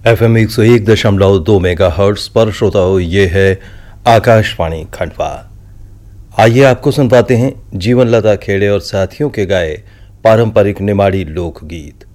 FM 101.2 megahertz पर श्रोताओं, ये है आकाशवाणी खंडवा। आइए आपको सुनवाते हैं जीवन लता खेड़े और साथियों के गाए पारंपरिक निमाड़ी लोकगीत।